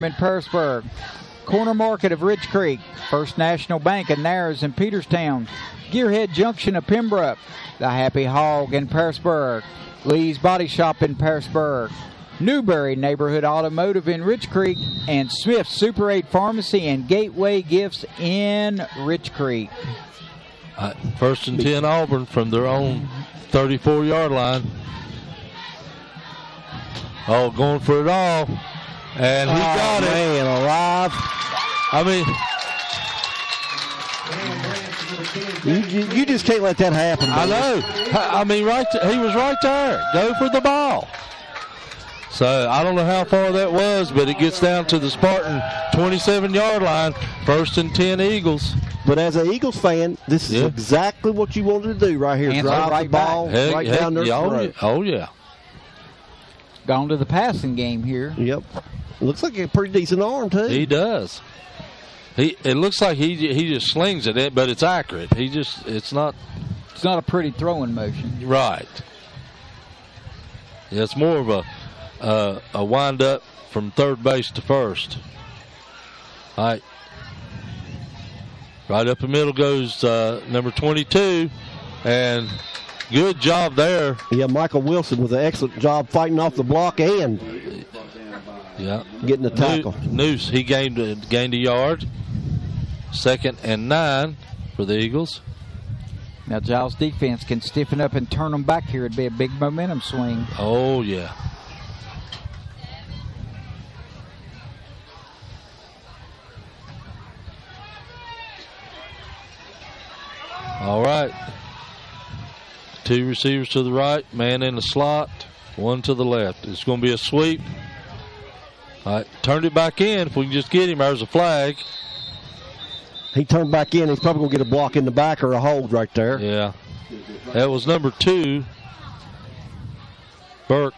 in Pearisburg. Corner Market of Rich Creek. First National Bank of Narrows in Peterstown. Gearhead Junction of Pembroke. The Happy Hog in Pearisburg. Lee's Body Shop in Pearisburg. Newberry Neighborhood Automotive in Rich Creek. And Smith's Super 8 Pharmacy and Gateway Gifts in Rich Creek. First and 10 Auburn from their own 34-yard line. Oh, going for it all. And he got it. Man, alive. I mean, you just can't let that happen. I know. I mean, he was right there. Go for the ball. So I don't know how far that was, but it gets down to the Spartan 27-yard line. First and 10 Eagles. But as an Eagles fan, this is exactly what you wanted to do right here. Drive the ball right down their throat. Oh, yeah. Gone to the passing game here. Yep. Looks like a pretty decent arm, too. He does. It looks like he just slings it, but it's accurate. It's not a pretty throwing motion. Right. Yeah, it's more of a wind up from third base to first. All right. Right up the middle goes number 22, and good job there. Yeah, Michael Wilson with an excellent job fighting off the block and getting the tackle. Noose, he gained a yard. Second and 9 for the Eagles. Now Giles' defense can stiffen up and turn them back here. It'd be a big momentum swing. Oh, yeah. All right. 2 receivers to the right, man in the slot, 1 to the left. It's going to be a sweep. All right, turned it back in. If we can just get him, there's a flag. He turned back in. He's probably going to get a block in the back or a hold right there. Yeah. That was number 2, Burke.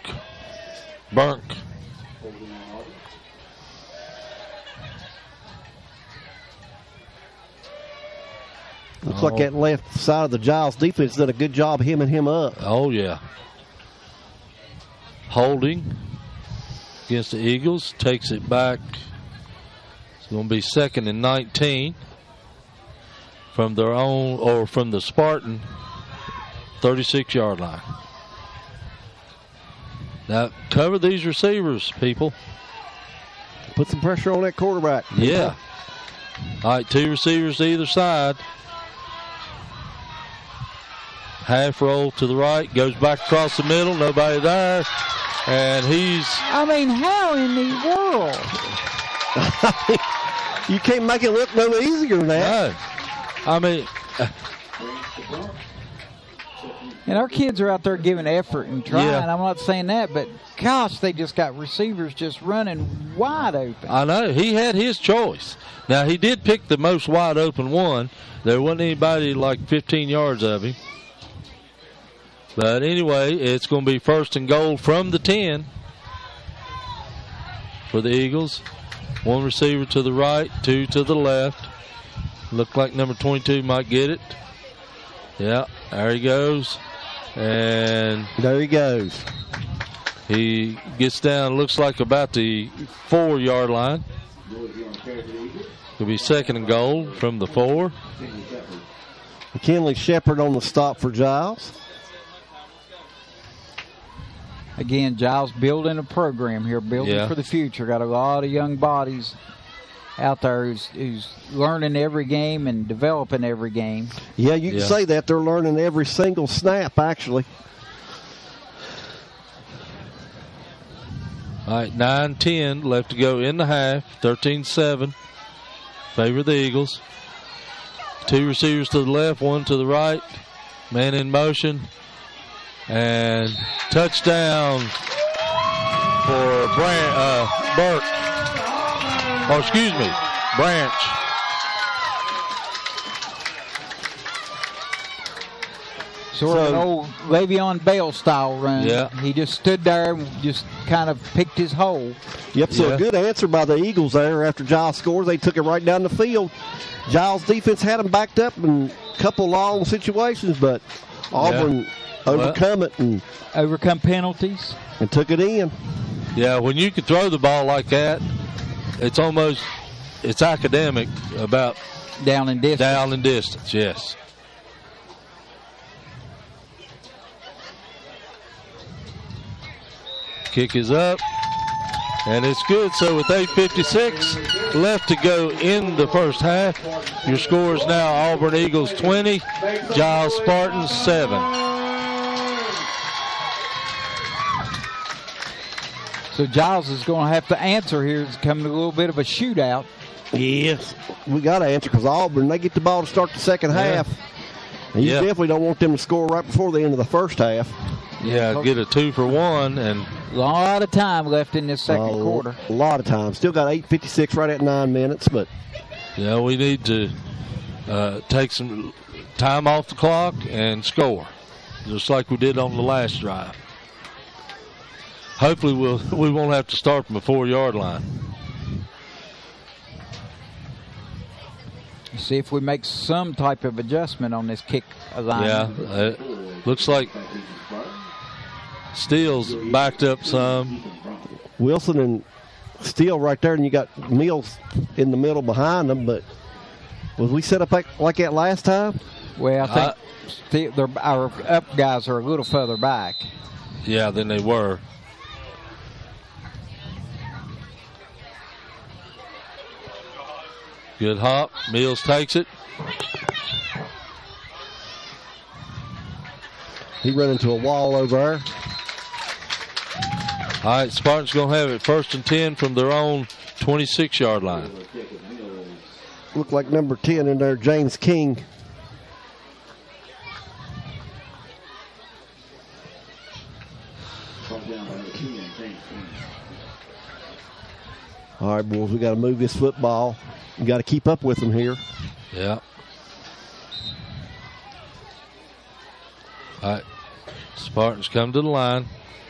Looks like that left side of the Giles defense did a good job hemming him up. Oh, yeah. Holding against the Eagles. Takes it back. It's going to be 2nd and 19 from their own, or from the Spartan 36-yard line. Now, cover these receivers, people. Put some pressure on that quarterback. Yeah. All right, 2 receivers to either side. Half roll to the right, goes back across the middle, nobody there, and he's... I mean, how in the world? You can't make it look no easier than that. No. I mean... And our kids are out there giving effort and trying. Yeah. I'm not saying that, but gosh, they just got receivers just running wide open. I know. He had his choice. Now, he did pick the most wide open one. There wasn't anybody like 15 yards of him. But anyway, it's going to be 1st and goal from the 10 for the Eagles. 1 receiver to the right, 2 to the left. Looked like number 22 might get it. Yeah, there he goes. And there he goes. He gets down, looks like about the 4-yard line. It'll be 2nd and goal from the 4. McKinley Shepard on the stop for Giles. Again, Giles building a program here, building for the future. Got a lot of young bodies out there who's learning every game and developing every game. Yeah, you can say that. They're learning every single snap, actually. All right, 9-10 left to go in the half. 13-7. Favor the Eagles. 2 receivers to the left, 1 to the right. Man in motion. And touchdown for Burke. Oh, excuse me, Branch. Sort of an old Le'Veon Bell style run. Yeah. He just stood there and just kind of picked his hole. Yep, so a good answer by the Eagles there. After Giles scores, they took it right down the field. Giles' defense had them backed up in a couple long situations, but Auburn overcome it and overcome penalties and took it in. Yeah, when you can throw the ball like that, it's academic about down and distance. Down and distance, yes. Kick is up, and it's good. So with 8:56 left to go in the first half, your score is now Auburn Eagles 20, Giles Spartans 7. So Giles is going to have to answer here. It's coming a little bit of a shootout. Yes, we got to answer because Auburn, they get the ball to start the second half. And you definitely don't want them to score right before the end of the first half. Yeah, get a 2-for-1 and a lot of time left in this second quarter. A lot of time. Still got 8:56 right at 9 minutes, but yeah, we need to take some time off the clock and score, just like we did on the last drive. Hopefully, we won't have to start from the 4-yard line. See if we make some type of adjustment on this kick alignment. Yeah, looks like Steele's backed up some. Wilson and Steele right there, and you got Mills in the middle behind them. But was we set up like that last time? Well, I think our up guys are a little further back. Yeah, than they were. Good hop. Mills takes it. He ran into a wall over there. All right, Spartans going to have it 1st and 10 from their own 26-yard line. Look like number 10 in there, James King. All right, boys, we got to move this football. We got to keep up with them here. Yeah. All right, Spartans come to the line.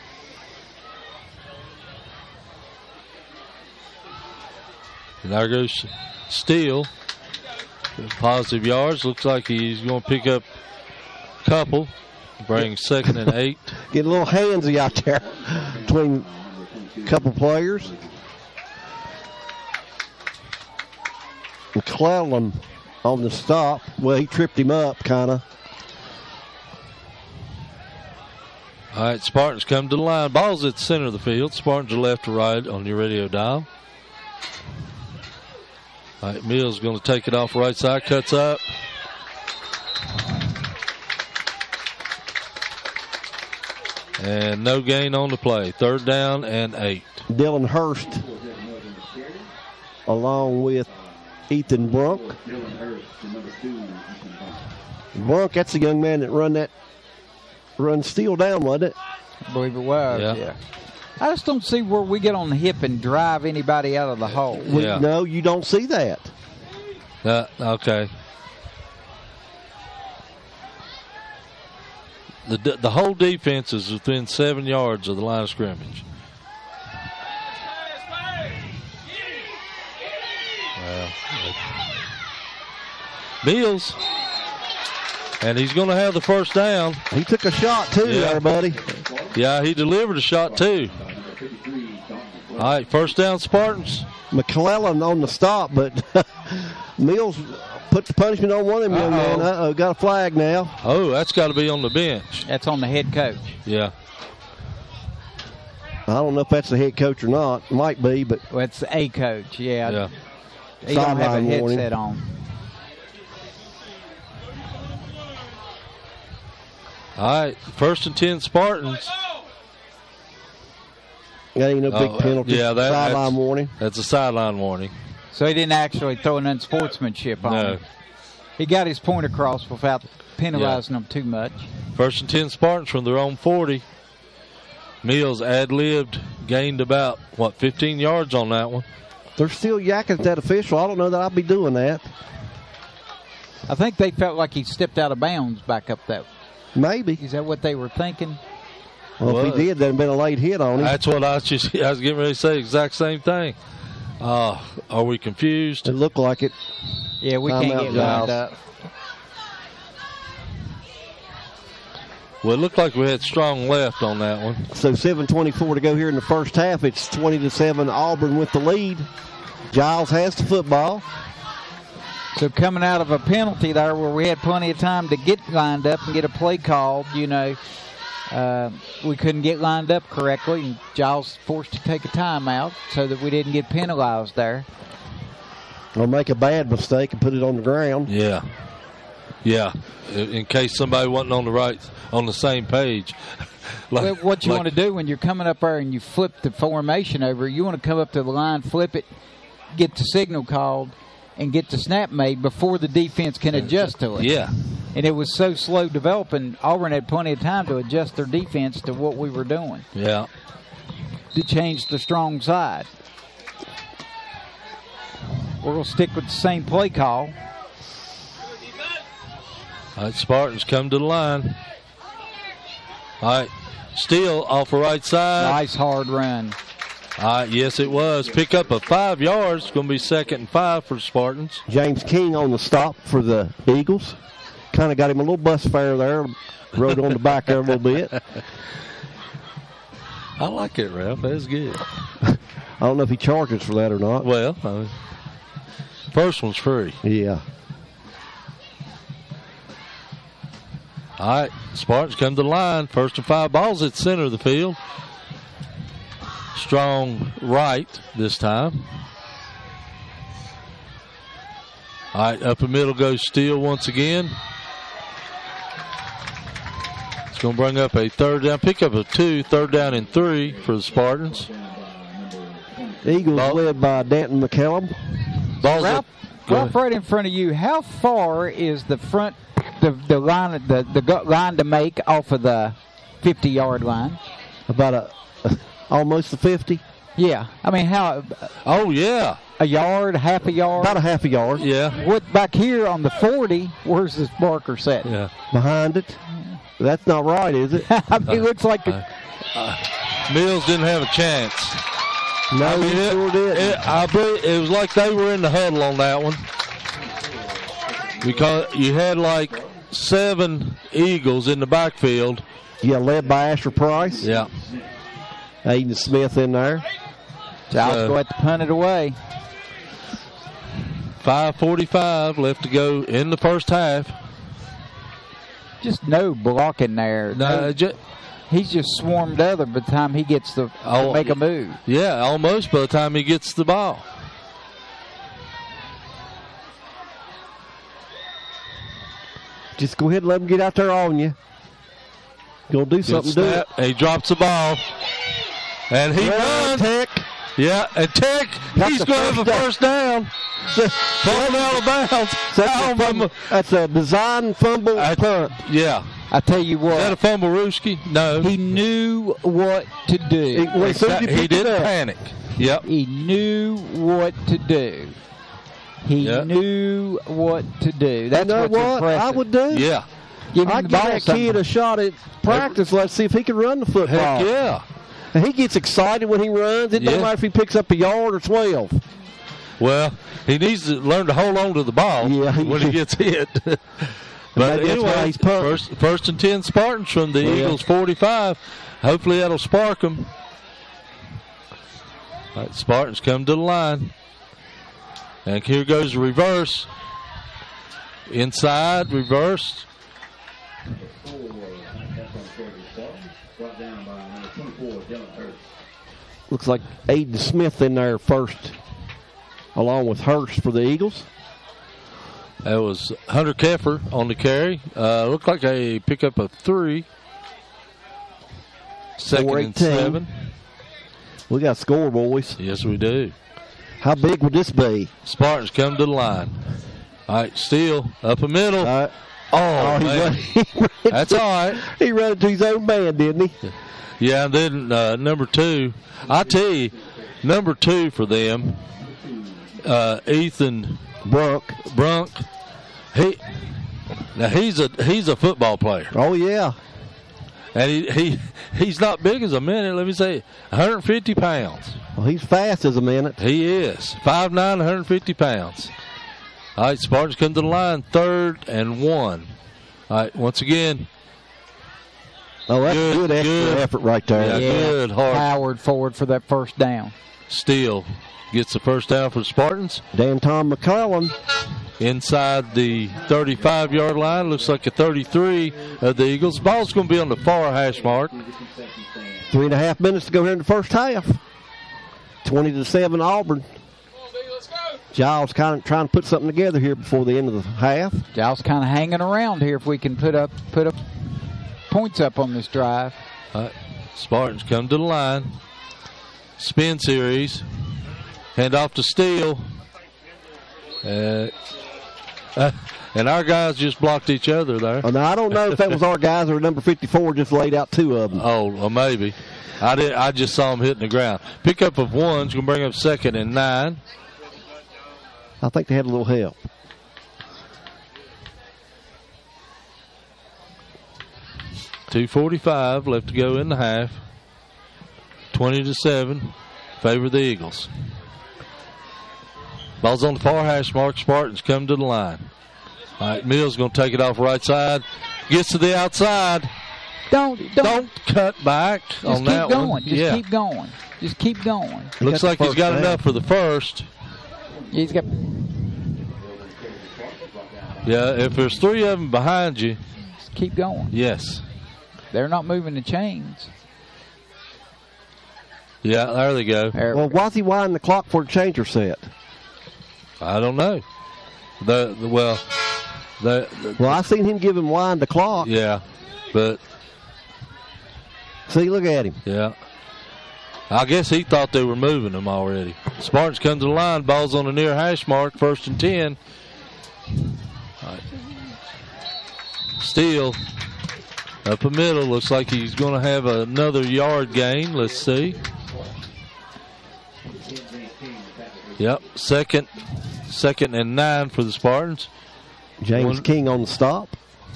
And there goes Steele. Positive yards. Looks like he's going to pick up a couple. Bring 2nd and 8. Get a little handsy out there between a couple players. McClellan on the stop. Well, he tripped him up, kind of. All right, Spartans come to the line. Ball's at the center of the field. Spartans are left to right on your radio dial. All right, Mills going to take it off right side, cuts up. And no gain on the play. 3rd down and 8. Dylan Hurst along with Ethan Brunk. Brunk, that's the young man that run Steele down, wasn't it? I believe it was, yeah. I just don't see where we get on the hip and drive anybody out of the hole. No, you don't see that. Okay. The whole defense is within 7 yards of the line of scrimmage. Mills, and he's going to have the 1st down. He took a shot too, there, buddy. Yeah, he delivered a shot too. All right, 1st down, Spartans. McClellan on the stop, but Mills put the punishment on one of them young men. Got a flag now. Oh, that's got to be on the bench. That's on the head coach. Yeah. I don't know if that's the head coach or not. Might be, but well, it's a coach. Yeah. He don't have a headset on. All right, 1st and 10 Spartans. That ain't no big penalty. Yeah, sideline warning. That's a sideline warning. So he didn't actually throw an unsportsmanship on him. He got his point across without penalizing them too much. 1st and 10 Spartans from their own 40. Mills ad-libbed, gained about, 15 yards on that one. They're still yakking at that official. I don't know that I'll be doing that. I think they felt like he stepped out of bounds back up that. Maybe. Is that what they were thinking? Well, if he did, there'd been a late hit on him. That's what I was getting ready to say, exact same thing. Are we confused? It looked like it. Yeah, we can't get lined up. Well, it looked like we had strong left on that one. So 7:24 to go here in the first half. It's 20-7 Auburn with the lead. Giles has the football. So coming out of a penalty there where we had plenty of time to get lined up and get a play called, we couldn't get lined up correctly, and Giles forced to take a timeout so that we didn't get penalized there. Or make a bad mistake and put it on the ground. Yeah. In case somebody wasn't on the same page. What you want to do when you're coming up there and you flip the formation over, you want to come up to the line, flip it, get the signal called, and get the snap made before the defense can adjust to it. Yeah. And it was so slow developing, Auburn had plenty of time to adjust their defense to what we were doing. Yeah. To change the strong side. We're going to stick with the same play call. All right, Spartans come to the line. All right, Steele off the right side. Nice hard run. All right, yes, it was. Pick up a 5 yards. It's going to be 2nd and 5 for the Spartans. James King on the stop for the Eagles. Kind of got him a little bus fare there. Rode on the back there a little bit. I like it, Ralph. That's good. I don't know if he charges for that or not. Well, first one's free. Yeah. All right, Spartans come to the line. 1st and 5, balls at center of the field. Strong right this time. All right, up the middle goes Steele once again. It's going to bring up a 3rd down. Pick up a 2, 3rd down and 3 for the Spartans. Eagles led by Danton McCallum. Ralph, right in front of you, how far is the front, the line to make off of the 50-yard line? About almost the 50. Yeah. I mean, how? Oh, yeah. A yard, half a yard? About a half a yard. Yeah. What back here on the 40, where's this marker set? Yeah. Behind it. That's not right, is it? I mean, it looks like Mills didn't have a chance. No, he sure did. I believe it was like they were in the huddle on that one. Because you had like 7 Eagles in the backfield. Yeah, led by Asher Price. Yeah. Aiden Smith in there. Giles go ahead to punt it away. 5:45 left to go in the first half. Just no blocking there. He's just swarmed other by the time he gets to make a move. Yeah, almost by the time he gets the ball. Just go ahead and let him get out there on you. Go do something. Do it. He drops the ball. And he runs. Tech. Yeah, and Tech, he's going to have a first down. Falling out of bounds. That's a design fumble punt. Yeah. I tell you what. Is that a fumble, Ruski? No. He knew what to do. He didn't panic. Yep. He knew what to do. He knew what to do. That's what's impressive. I would do? Yeah. I'd give that kid a shot at practice. Let's see if he can run the football. Heck yeah. And he gets excited when he runs. It doesn't matter if he picks up a yard or 12. Well, he needs to learn to hold on to the ball when he gets hit. But anyway, first and 10 Spartans from the Eagles 45. Hopefully that'll spark them. All right, Spartans come to the line. And here goes the reverse. Inside, reverse. Looks like Aiden Smith in there first, along with Hurst for the Eagles. That was Hunter Keffer on the carry. Looked like they pick up a 3. 2nd and 7. We got a score, boys. Yes, we do. How big would this be? Spartans come to the line. All right, Steele up the middle. Man. That's all right. He ran it to his own man, didn't he? Yeah, and then number 2. I tell you, number 2 for them, Ethan Brunk. He's a football player. Oh yeah, and he's not big as a minute. Let me say, 150 pounds. Well, he's fast as a minute. He is 5'9", 150 pounds. All right, Spartans come to the line, 3rd and 1. All right, once again. Oh, that's good extra effort right there. Yeah, good, hard. Powered forward for that first down. Steele gets the first down for the Spartans. Tom McClellan. Inside the 35-yard line. Looks like a 33 of the Eagles. Ball's going to be on the far hash mark. 3.5 minutes to go here in the first half. 20-7 Auburn. Giles kind of trying to put something together here before the end of the half. Giles kind of hanging around here if we can put up points up on this drive. Spartans come to the line. Spin series. Hand off to Steele. And our guys just blocked each other there. Now, I don't know if that was our guys or number 54 just laid out 2 of them. Oh, well, maybe. I just saw them hitting the ground. Pickup of 1's going to bring up 2nd and 9. I think they had a little help. .245 left to go in the half. 20-7. Favor the Eagles. Ball's on the far hash mark. Spartans come to the line. All right, Mills going to take it off right side. Gets to the outside. Don't cut back on that one. Just keep going. Just keep going. Looks like he's got enough for the first. He's got. Yeah, if there's 3 of them behind you. Just keep going. Yes. They're not moving the chains. Yeah, there they go. Well, why's he winding the clock for the changer set? I don't know. Well, I seen him give him wind the clock. Yeah, but see, look at him. Yeah, I guess he thought they were moving them already. Spartans come to the line. Ball's on the near hash mark. 1st and 10. Right. Steele up the middle. Looks like he's going to have another yard gain. Let's see. Yep, second and 9 for the Spartans. James King on the stop.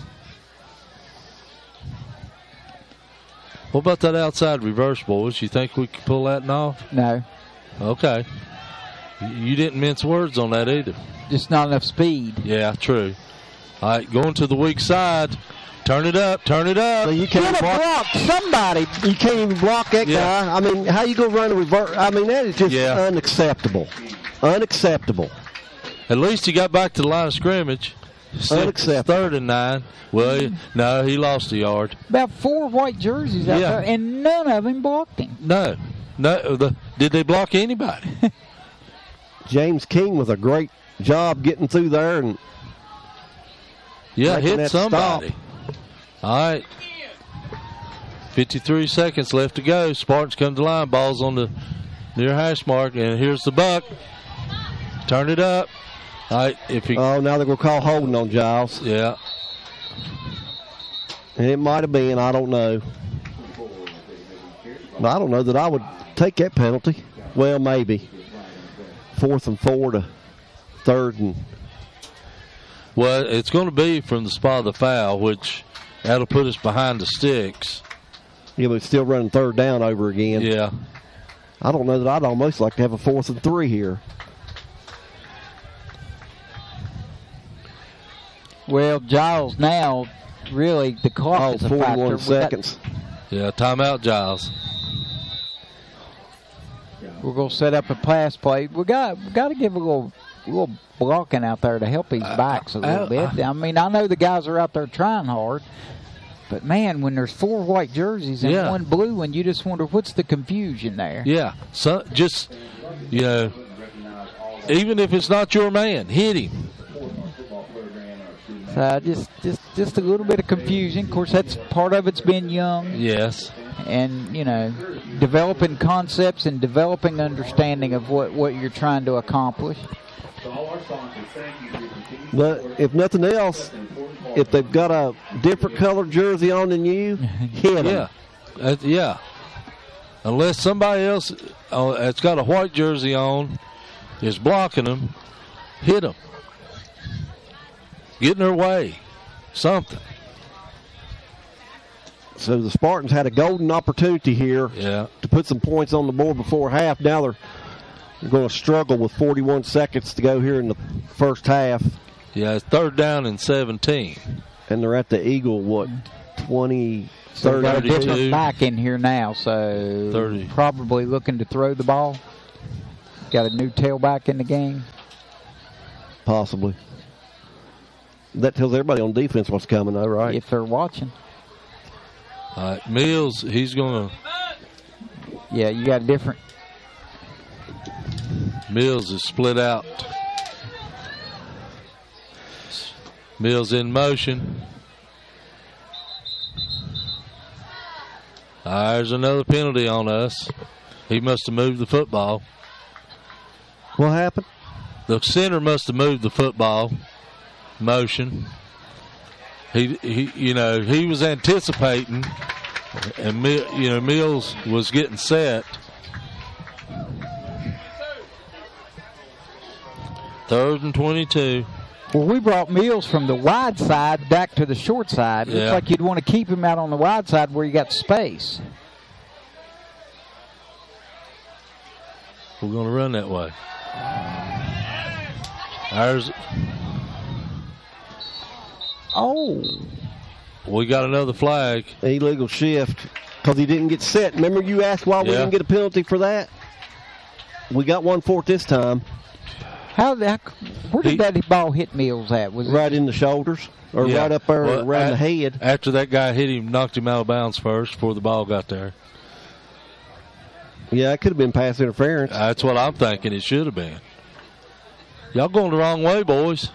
What about that outside reverse, boys? You think we can pull that off? No. Okay. You didn't mince words on that either. Just not enough speed. Yeah, true. All right, going to the weak side. Turn it up. So you can't block somebody. You can't even block that guy. I mean, how you going to run a reverse? I mean, that is just unacceptable. Unacceptable. At least he got back to the line of scrimmage. Unacceptable. 3rd and 9. Well, no, he lost a yard. About 4 white jerseys out there, and none of them blocked him. No. Did they block anybody? James King with a great job getting through there and hit somebody. Stop. All right. 53 seconds left to go. Spartans come to the line. Ball's on the near hash mark, and here's the buck. Turn it up. All right. Now they're going to call holding on Giles. Yeah. And it might have been. I don't know. No, I don't know that I would take that penalty. Well, maybe. 4th and 4 to 3rd and. Well, it's going to be from the spot of the foul, which that'll put us behind the sticks. Yeah, but it's still running 3rd down over again. Yeah. I don't know that I'd almost like to have a 4th and 3 here. Well, Giles now, really, the clock is a 41 factor. seconds. Yeah, timeout, Giles. We're going to set up a pass play. We got to give a little blocking out there to help his backs a little bit. I mean, I know the guys are out there trying hard, but man, when there's 4 white jerseys and 1 blue one, you just wonder what's the confusion there. Yeah, so just even if it's not your man, hit him. Just a little bit of confusion. Of course, that's part of it's been young. Yes. And, developing concepts and developing understanding of what you're trying to accomplish. But if nothing else, if they've got a different colored jersey on than you, hit them. Yeah. Unless somebody else that's got a white jersey on is blocking them, hit them. Get in their way. Something. So the Spartans had a golden opportunity here to put some points on the board before half. Now they're going to struggle with 41 seconds to go here in the first half. Yeah, it's 3rd down and 17. And they're at the Eagle, 20, So 32? different back in here now, so 30. Probably looking to throw the ball. Got a new tailback in the game. Possibly. That tells everybody on defense what's coming, though, right? If they're watching. All right, Mills, he's going to. Yeah, you got a different. Mills is split out. Mills in motion. There's another penalty on us. He must have moved the football. What happened? The center must have moved the football. Motion. He was anticipating, and Mills was getting set. Third and 22. Well, we brought Mills from the wide side back to the short side. Yeah. Looks like you'd want to keep him out on the wide side where you got space. We're going to run that way. There's. Oh. We got another flag. Illegal shift because he didn't get set. Remember you asked why we didn't get a penalty for that? We got one for it this time. Where did that ball hit Mills at? Was right in the shoulders or right up there around the head? After that guy hit him, knocked him out of bounds first before the ball got there. Yeah, it could have been pass interference. That's what I'm thinking it should have been. Y'all going the wrong way, boys.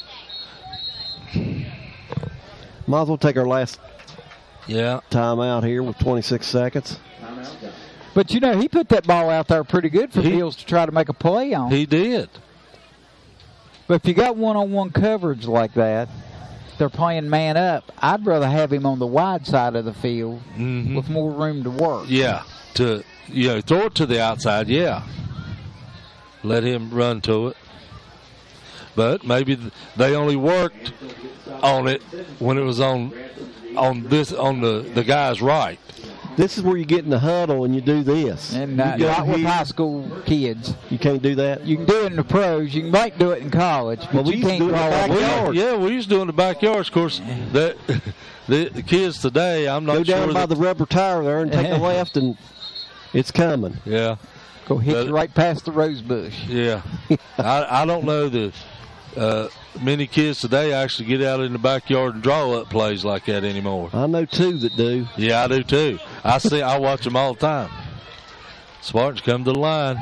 Might as well take our last time out here with 26 seconds. But, he put that ball out there pretty good for Mills to try to make a play on. He did. But if you got one-on-one coverage like that, they're playing man up, I'd rather have him on the wide side of the field with more room to work. Yeah, to throw it to the outside, let him run to it. But maybe they only worked on it when it was on the guy's right. This is where you get in the huddle and you do this. And not with high school kids. You can't do that? You can do it in the pros. You might do it in college. But you can't do it in the backyard. Yeah, we used to do it in the backyards. Of course, the kids today, I'm not sure. Go down by the rubber tire there and take a left, and it's coming. Yeah. Go hit you right past the rose bush. Yeah. I don't know that many kids today actually get out in the backyard and draw up plays like that anymore. I know two that do. Yeah, I do too. I watch them all the time. Spartans come to the line.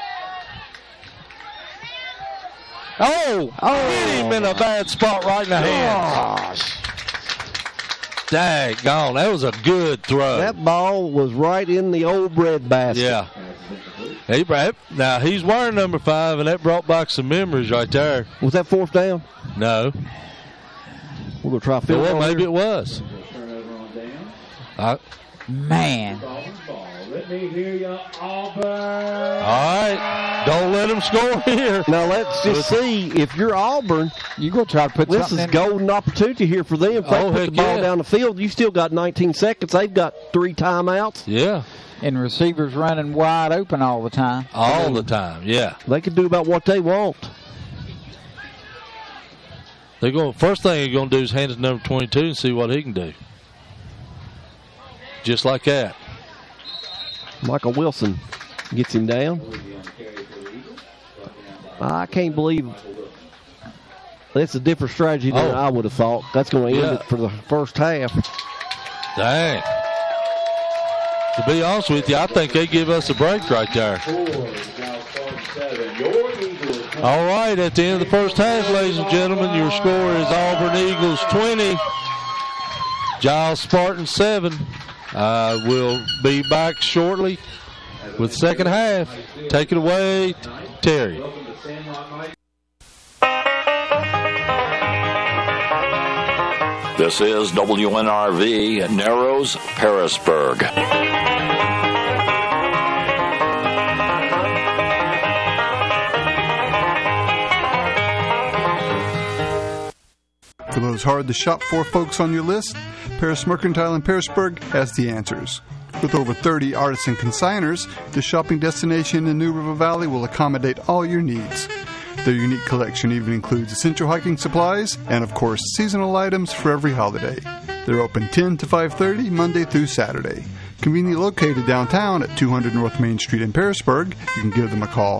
Oh! Hit him in a bad spot right in the hands. Daggone, that was a good throw. That ball was right in the old bread basket. Yeah. Now, he's wearing number 5, and that brought back some memories right there. Was that fourth down? No. We're going to try field goal. Maybe it was. Man. Let me hear you, Auburn. All right. Don't let them score here. Now, let's just see. If you're Auburn, you're going to try to put this is golden opportunity here for them. If they put the ball down the field, you still got 19 seconds. They've got 3 timeouts. Yeah. And receivers running wide open all the time. All the time, yeah. They can do about what they want. First thing they're going to do is hand it to number 22 and see what he can do. Just like that. Michael Wilson gets him down. I can't believe that's a different strategy than I would have thought. That's going to end it for the first half. Dang. To be honest with you, I think they give us a break right there. All right, at the end of the first half, ladies and gentlemen, your score is Auburn Eagles 20, Giles Spartans 7. We'll be back shortly with second half. Take it away, Terry. This is WNRV Narrows, Harrisburg. For those hard to shop for folks on your list, Paris Mercantile in Harrisburg has the answers. With over 30 artisan consigners, the shopping destination in New River Valley will accommodate all your needs. Their unique collection even includes essential hiking supplies and, of course, seasonal items for every holiday. They're open 10 to 5:30 Monday through Saturday. Conveniently located downtown at 200 North Main Street in Pearisburg, you can give them a call,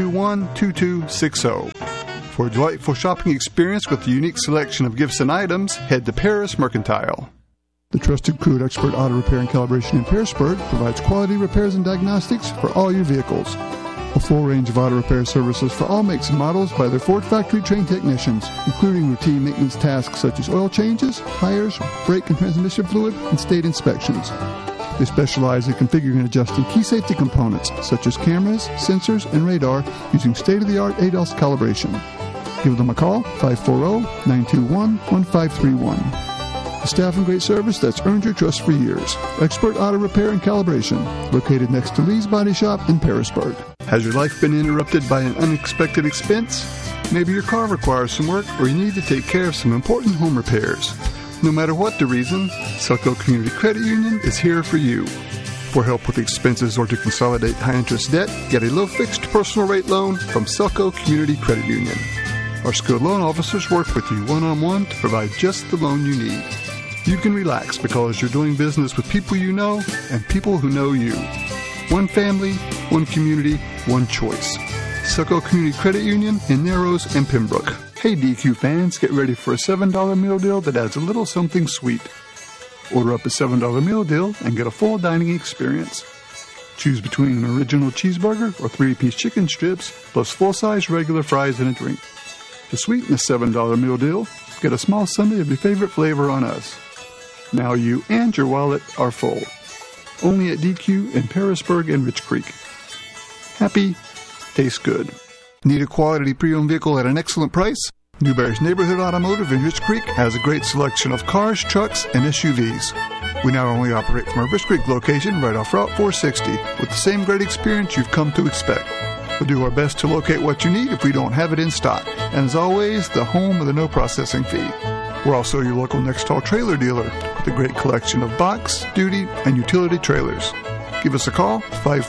921-2260. For a delightful shopping experience with a unique selection of gifts and items, head to Paris Mercantile. The trusted crew at Expert Auto Repair and Calibration in Pearisburg provides quality repairs and diagnostics for all your vehicles. A full range of auto repair services for all makes and models by their Ford factory-trained technicians, including routine maintenance tasks such as oil changes, tires, brake and transmission fluid, and state inspections. They specialize in configuring and adjusting key safety components such as cameras, sensors, and radar using state-of-the-art ADAS calibration. Give them a call, 540-921-1531. A staff and great service that's earned your trust for years. Expert Auto Repair and Calibration, located next to Lee's Body Shop in Pearisburg. Has your life been interrupted by an unexpected expense? Maybe your car requires some work or you need to take care of some important home repairs. No matter what the reason, Selco Community Credit Union is here for you. For help with expenses or to consolidate high-interest debt, get a low-fixed personal rate loan from Selco Community Credit Union. Our skilled loan officers work with you one-on-one to provide just the loan you need. You can relax because you're doing business with people you know and people who know you. One family, one community, one choice. Selco Community Credit Union in Narrows and Pembroke. Hey DQ fans, get ready for a $7 meal deal that adds a little something sweet. Order up a $7 meal deal and get a full dining experience. Choose between an original cheeseburger or 3-piece chicken strips plus full-size regular fries and a drink. To sweeten the $7 meal deal, get a small sundae of your favorite flavor on us. Now you and your wallet are full. Only at DQ in Pearisburg and Rich Creek. Happy, tastes good. Need a quality pre-owned vehicle at an excellent price? Newberry's Neighborhood Automotive in Rich Creek has a great selection of cars, trucks, and SUVs. We not only operate from our Rich Creek location right off Route 460 with the same great experience you've come to expect. We'll do our best to locate what you need if we don't have it in stock. And as always, the home of the no processing fee. We're also your local Nextall trailer dealer with a great collection of box, duty, and utility trailers. Give us a call,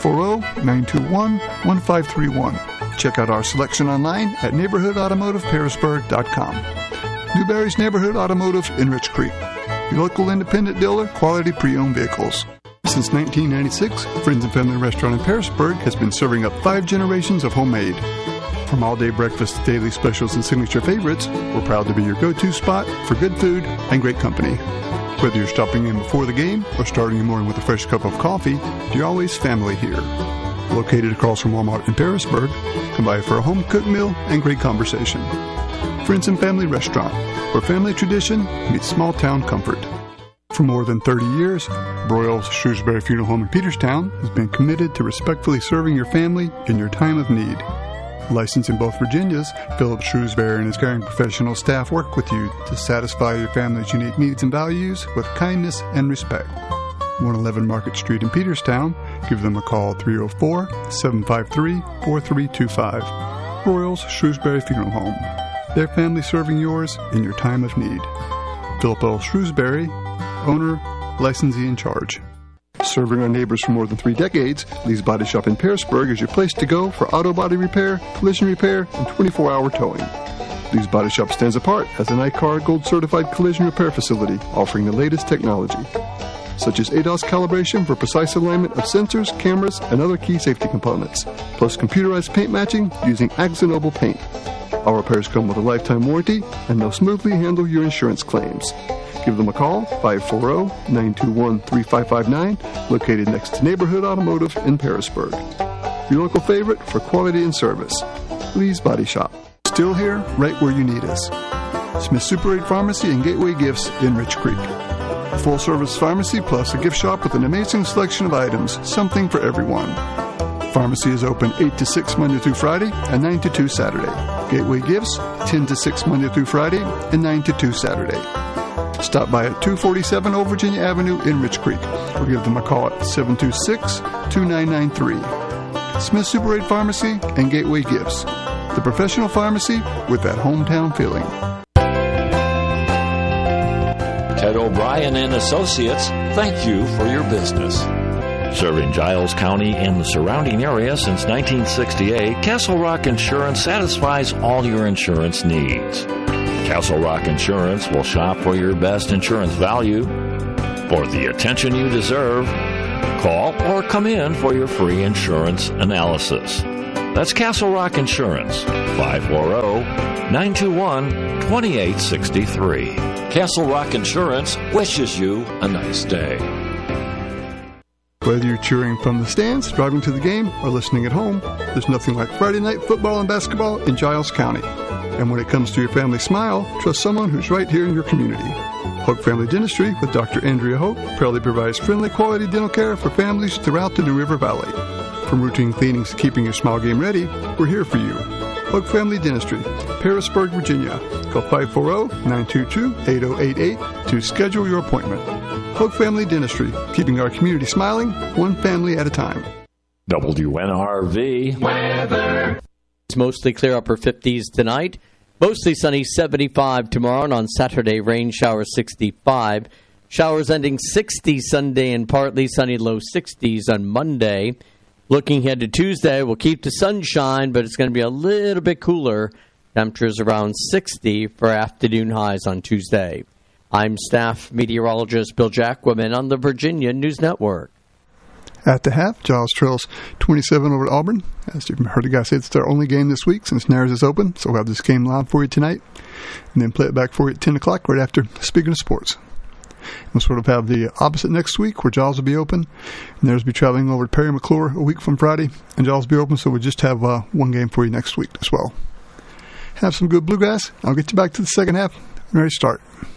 540-921-1531. Check out our selection online at neighborhoodautomotivepearisburg.com. Newberry's Neighborhood Automotive in Rich Creek. Your local independent dealer, quality pre-owned vehicles. Since 1996, Friends and Family Restaurant in Pearisburg has been serving up 5 generations of homemade. From all-day breakfast to daily specials and signature favorites, we're proud to be your go-to spot for good food and great company. Whether you're stopping in before the game or starting your morning with a fresh cup of coffee, you're always family here. Located across from Walmart in Pearisburg, come by for a home-cooked meal and great conversation. Friends and Family Restaurant, where family tradition meets small-town comfort. For more than 30 years, Broyles Shrewsbury Funeral Home in Peterstown has been committed to respectfully serving your family in your time of need. Licensed in both Virginias, Philip Shrewsbury and his caring professional staff work with you to satisfy your family's unique needs and values with kindness and respect. 111 Market Street in Peterstown. Give them a call, 304-753-4325. Broyles Shrewsbury Funeral Home. Their family serving yours in your time of need. Philip L. Shrewsbury, owner, licensee in charge. Serving our neighbors for more than 3 decades, Lee's Body Shop in Pearisburg is your place to go for auto body repair, collision repair, and 24-hour towing. Lee's Body Shop stands apart as an ICAR Gold Certified collision repair facility offering the latest technology, such as ADAS calibration for precise alignment of sensors, cameras, and other key safety components, plus computerized paint matching using Axanoble paint. Our repairs come with a lifetime warranty, and they'll smoothly handle your insurance claims. Give them a call, 540-921-3559, located next to Neighborhood Automotive in Pearisburg. Your local favorite for quality and service. Lee's Body Shop. Still here, right where you need us. Smith Super 8 Pharmacy and Gateway Gifts in Rich Creek. A full-service pharmacy plus a gift shop with an amazing selection of items, something for everyone. Pharmacy is open 8 to 6 Monday through Friday and 9 to 2 Saturday. Gateway Gifts, 10 to 6 Monday through Friday and 9 to 2 Saturday. Stop by at 247 Old Virginia Avenue in Rich Creek or give them a call at 726-2993. Smith Super 8 Pharmacy and Gateway Gifts. The professional pharmacy with that hometown feeling. Ted O'Brien and Associates, thank you for your business. Serving Giles County and the surrounding area since 1968, Castle Rock Insurance satisfies all your insurance needs. Castle Rock Insurance will shop for your best insurance value, for the attention you deserve, Call or come in for your free insurance analysis. That's Castle Rock Insurance, 540-921-2863. Castle Rock Insurance wishes you a nice day. Whether you're cheering from the stands, driving to the game, or listening at home, there's nothing like Friday night football and basketball in Giles County. And when it comes to your family smile, trust someone who's right here in your community. Hoke Family Dentistry with Dr. Andrea Hoke proudly provides friendly quality dental care for families throughout the New River Valley. From routine cleanings to keeping your smile game ready, we're here for you. Hoke Family Dentistry, Pearisburg, Virginia. Call 540-922-8088 to schedule your appointment. Hoke Family Dentistry, keeping our community smiling, one family at a time. WNRV weather. It's mostly clear, upper 50s tonight. Mostly sunny, 75 tomorrow, and on Saturday, rain showers 65. Showers ending 60 Sunday and partly sunny, low 60s on Monday. Looking ahead to Tuesday, we'll keep the sunshine, but it's going to be a little bit cooler. Temperatures around 60 for afternoon highs on Tuesday. I'm staff meteorologist Bill Jacquemin on the Virginia News Network. At the half, Giles trails 27 over at Auburn. As you've heard the guy say, it's their only game this week since Nares is open, so we'll have this game live for you tonight, and then play it back for you at 10 o'clock right after Speaking of Sports. We'll sort of have the opposite next week, where Giles will be open, and Nares will be traveling over to Perry McClure a week from Friday, and Giles will be open, so we'll just have one game for you next week as well. Have some good bluegrass. I'll get you back to the second half. Ready to start.